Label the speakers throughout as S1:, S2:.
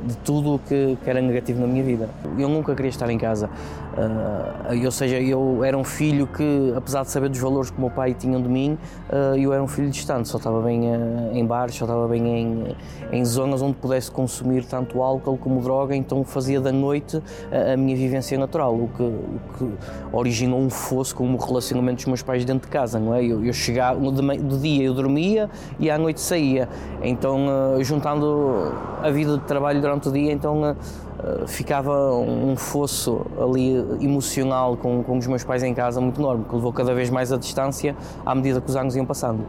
S1: de tudo o que era negativo na minha vida. Eu nunca queria estar em casa, ou seja, eu era um filho que, apesar de saber dos valores que o meu pai tinha de mim, eu era um filho distante, só estava bem em bares, só estava bem em zonas onde pudesse consumir tanto álcool como droga, então fazia da noite a minha vivência natural, o que originou um fosso com o relacionamento dos meus pais dentro de casa, não é? Eu chegava, do dia eu dormia e à noite saía, então juntando a vida de trabalho durante o dia, então ficava um fosso ali emocional com os meus pais em casa muito enorme, que levou cada vez mais a distância à medida que os anos iam passando.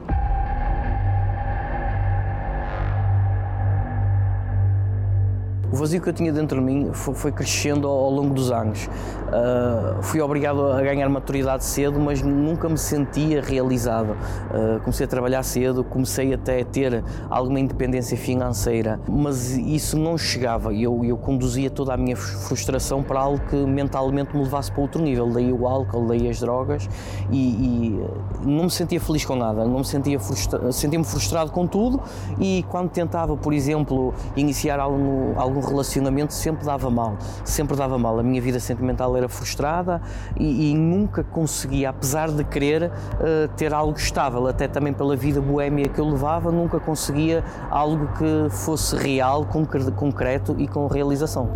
S1: O vazio que eu tinha dentro de mim foi crescendo ao longo dos anos. Fui obrigado a ganhar maturidade cedo, mas nunca me sentia realizado. Comecei a trabalhar cedo, comecei até a ter alguma independência financeira, mas isso não chegava. Eu conduzia toda a minha frustração para algo que mentalmente me levasse para outro nível. Daí o álcool, daí as drogas, e não me sentia feliz com nada, não me sentia-me frustrado com tudo, e quando tentava, por exemplo, iniciar algum relacionamento, sempre dava mal. A minha vida sentimental era frustrada e nunca conseguia, apesar de querer ter algo estável, até também pela vida boémia que eu levava, nunca conseguia algo que fosse real, concreto e com realização.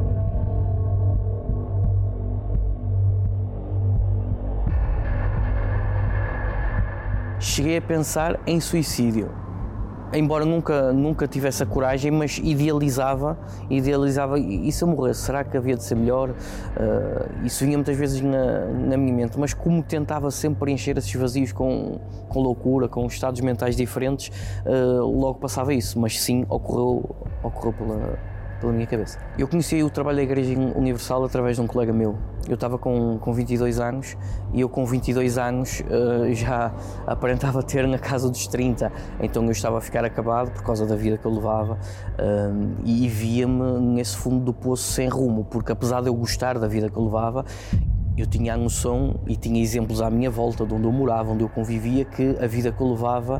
S1: Cheguei a pensar em suicídio. Embora nunca tivesse a coragem, mas idealizava, e se eu morresse, será que havia de ser melhor? Isso vinha muitas vezes na minha mente, mas como tentava sempre preencher esses vazios com loucura, com estados mentais diferentes, logo passava isso, mas sim, ocorreu pela minha cabeça. Eu conheci o trabalho da Igreja Universal através de um colega meu. Eu estava com 22 anos e eu com 22 anos já aparentava ter na casa dos 30, então eu estava a ficar acabado por causa da vida que eu levava e via-me nesse fundo do poço sem rumo, porque apesar de eu gostar da vida que eu levava, eu tinha a noção e tinha exemplos à minha volta, de onde eu morava, onde eu convivia, que a vida que eu levava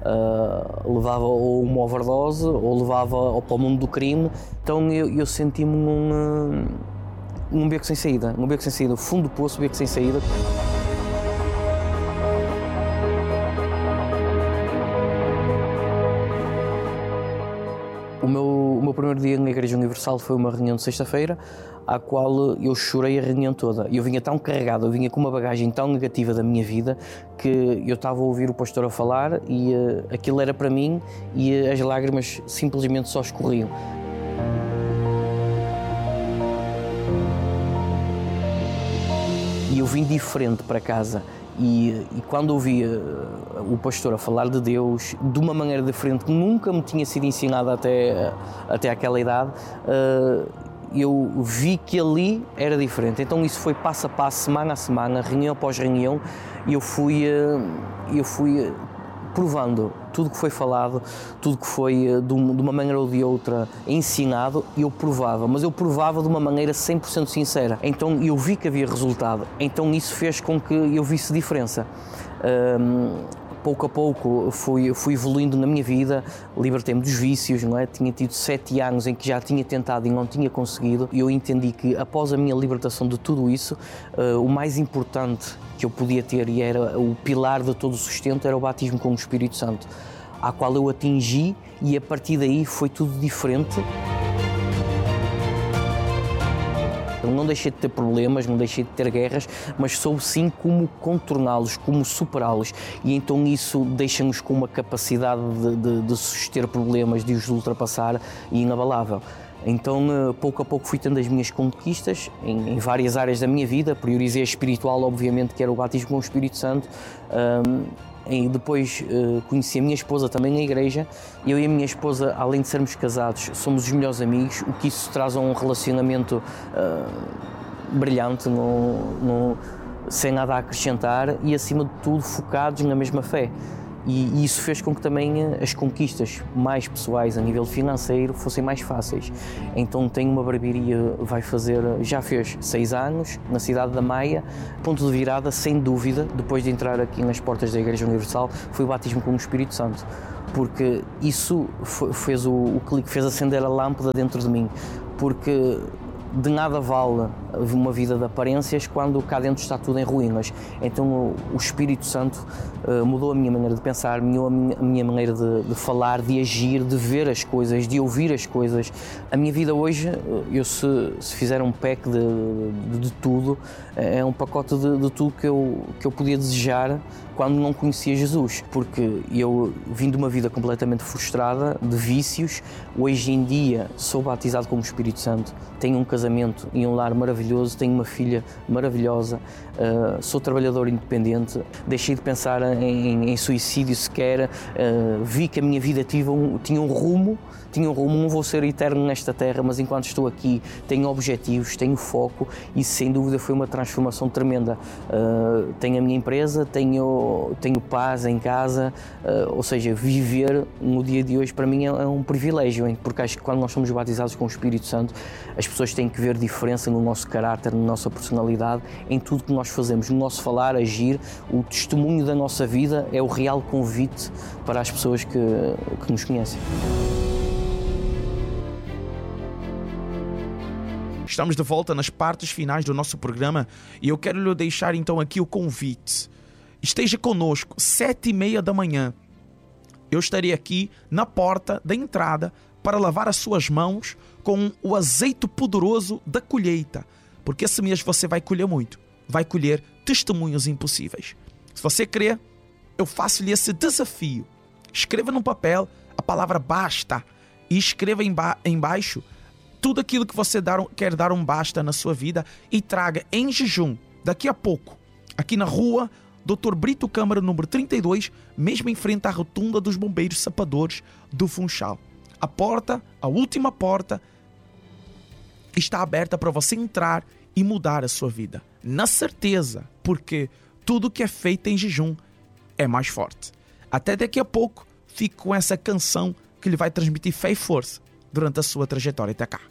S1: ou uma overdose ou levava para o mundo do crime. Então eu senti-me num beco sem saída, o fundo do poço, beco sem saída. O meu primeiro dia na Igreja Universal foi uma reunião de sexta-feira, à qual eu chorei a reunião toda. Eu vinha tão carregado, eu vinha com uma bagagem tão negativa da minha vida, que eu estava a ouvir o pastor a falar e aquilo era para mim e as lágrimas simplesmente só escorriam. E eu vim diferente para casa. E quando ouvi o pastor a falar de Deus de uma maneira diferente, que nunca me tinha sido ensinada até aquela idade, eu vi que ali era diferente. Então isso foi passo a passo, semana a semana, reunião após reunião, e eu fui provando tudo que foi falado, tudo que foi de uma maneira ou de outra ensinado, eu provava, mas eu provava de uma maneira 100% sincera. Então eu vi que havia resultado, então isso fez com que eu visse diferença. Pouco a pouco fui evoluindo na minha vida, libertei-me dos vícios, não é? Tinha tido 7 anos em que já tinha tentado e não tinha conseguido, e eu entendi que após a minha libertação de tudo isso, o mais importante que eu podia ter, e era o pilar de todo o sustento, era o batismo com o Espírito Santo, à qual eu atingi, e a partir daí foi tudo diferente. Eu não deixei de ter problemas, não deixei de ter guerras, mas soube sim como contorná-los, como superá-los, e então isso deixa-nos com uma capacidade de suster problemas, de os ultrapassar, e inabalável. Então, pouco a pouco fui tendo as minhas conquistas em várias áreas da minha vida. Priorizei a espiritual, obviamente, que era o batismo com o Espírito Santo. E depois conheci a minha esposa também na igreja. Eu e a minha esposa, além de sermos casados, somos os melhores amigos, o que isso traz a um relacionamento brilhante, sem nada a acrescentar, e acima de tudo focados na mesma fé. E isso fez com que também as conquistas mais pessoais a nível financeiro fossem mais fáceis. Então tenho uma barbearia, já fez 6 anos, na cidade da Maia. Ponto de virada, sem dúvida, depois de entrar aqui nas portas da Igreja Universal, foi o batismo com o Espírito Santo, porque isso fez o clique, fez acender a lâmpada dentro de mim, porque de nada vale uma vida de aparências quando cá dentro está tudo em ruínas. Então o Espírito Santo mudou a minha maneira de pensar, mudou a minha maneira de falar, de agir, de ver as coisas, de ouvir as coisas. A minha vida hoje, se fizer um pack de tudo, é um pacote de tudo que eu podia desejar quando não conhecia Jesus, porque eu vim de uma vida completamente frustrada, de vícios. Hoje em dia sou batizado com o Espírito Santo, tenho um casamento e um lar maravilhoso, tenho uma filha maravilhosa, sou trabalhador independente, deixei de pensar em suicídio sequer, vi que a minha vida tinha um rumo, não vou ser eterno nesta terra, mas enquanto estou aqui tenho objetivos, tenho foco, e sem dúvida foi uma transformação tremenda. Tenho a minha empresa, tenho paz em casa, ou seja, viver no dia de hoje para mim é um privilégio, hein? Porque acho que quando nós somos batizados com o Espírito Santo, as pessoas têm que ver diferença no nosso caráter, na nossa personalidade, em tudo que nós fazemos, no nosso falar, agir. O testemunho da nossa vida é o real convite para as pessoas que nos conhecem.
S2: Estamos de volta nas partes finais do nosso programa e eu quero lhe deixar então aqui o convite. Esteja conosco, 7h30 da manhã. Eu estarei aqui na porta da entrada para lavar as suas mãos com o azeite poderoso da colheita, porque esse mês você vai colher muito, vai colher testemunhos impossíveis. Se você crê, eu faço-lhe esse desafio. Escreva no papel a palavra basta e escreva embaixo tudo aquilo que você quer dar um basta na sua vida e traga em jejum, daqui a pouco, aqui na rua Dr. Brito Câmara, número 32, mesmo em frente à rotunda dos bombeiros sapadores do Funchal. A porta, a última porta, está aberta para você entrar e mudar a sua vida. Na certeza, porque tudo que é feito em jejum é mais forte. Até daqui a pouco, fique com essa canção que lhe vai transmitir fé e força durante a sua trajetória até cá.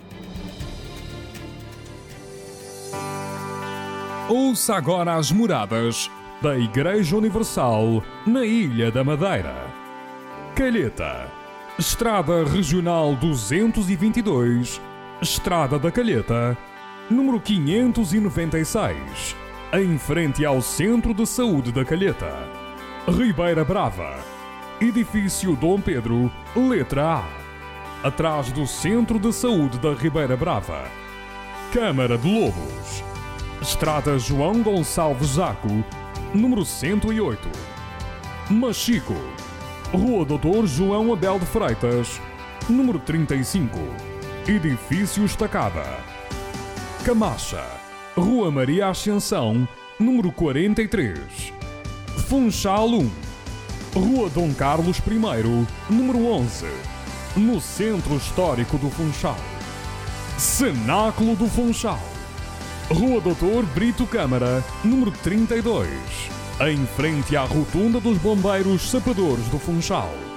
S3: Ouça agora as moradas da Igreja Universal na Ilha da Madeira. Calheta, Estrada Regional 222, Estrada da Calheta, número 596, em frente ao Centro de Saúde da Calheta. Ribeira Brava, Edifício Dom Pedro, letra A, atrás do Centro de Saúde da Ribeira Brava. Câmara de Lobos, Estrada João Gonçalves Zaco, número 108. Machico, Rua Doutor João Abel de Freitas, número 35, Edifício Estacada. Camacha, Rua Maria Ascensão, número 43. Funchal 1, Rua Dom Carlos I, número 11, no Centro Histórico do Funchal. Cenáculo do Funchal, Rua Dr. Brito Câmara, número 32, em frente à rotunda dos bombeiros sapadores do Funchal.